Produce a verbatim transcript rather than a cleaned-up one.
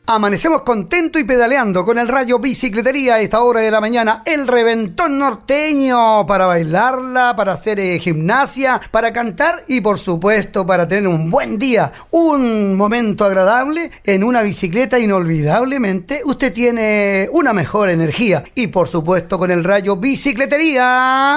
Amanecemos contento y pedaleando con el Rayo Bicicletería a esta hora de la mañana. El reventón norteño para bailarla, para hacer eh, gimnasia, para cantar y por supuesto para tener un buen día, un momento agradable en una bicicleta. Inolvidablemente usted tiene una mejor energía y por supuesto con el Rayo Bicicletería